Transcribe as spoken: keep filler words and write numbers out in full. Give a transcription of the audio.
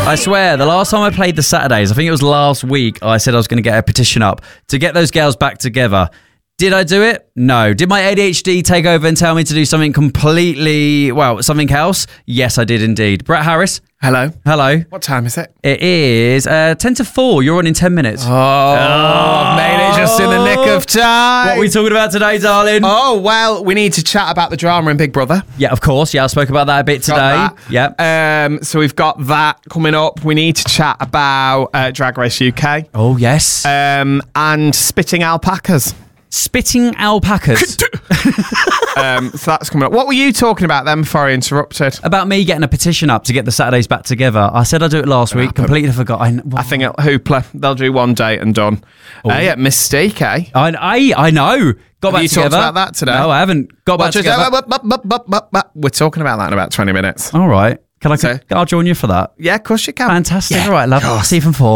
I swear, the last time I played the Saturdays, I think it was last week, I said I was going to get a petition up to get those girls back together. Did I do it? No. Did my A D H D take over and tell me to do something completely, well, something else? Yes, I did indeed. Brett Harris. Hello. Hello. What time is it? It is uh, ten to four. You're on in ten minutes. Oh, oh, made it just in the nick of time. What are we talking about today, darling? Oh, well, we need to chat about the drama in Big Brother. Yeah, of course. Yeah, I spoke about that a bit today. Yeah. Um, so we've got that coming up. We need to chat about uh, Drag Race U K. Oh, yes. Um, and spitting alpacas. Spitting alpacas. um, so that's coming up. What were you talking about then before I interrupted? About me getting a petition up to get the Saturdays back together. I said I'd do it last week. Completely forgot. I, I think at Hoopla, they'll do one date and done. Oh. Uh, yeah, mistake, eh? I, I, I know. Got Have back you together. talked about that today? No, I haven't. Got back just, together. Uh, bu- bu- bu- bu- bu- We're talking about that in about twenty minutes. All right. Can I? So, I'll join you for that. Yeah, of course you can. Fantastic. Yeah. All right, love. See you from four.